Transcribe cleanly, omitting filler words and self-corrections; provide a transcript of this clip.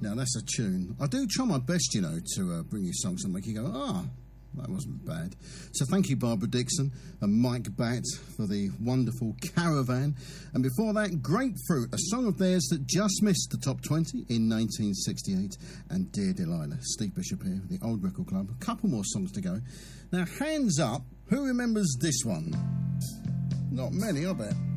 Now, that's a tune. I do try my best, you know, to bring you songs that make you go, that wasn't bad. So thank you, Barbara Dixon and Mike Batt, for the wonderful Caravan. And before that, Grapefruit, a song of theirs that just missed the top 20 in 1968. And Dear Delilah, Steve Bishop here, the Old Record Club. A couple more songs to go. Now, hands up, who remembers this one? Not many, I bet.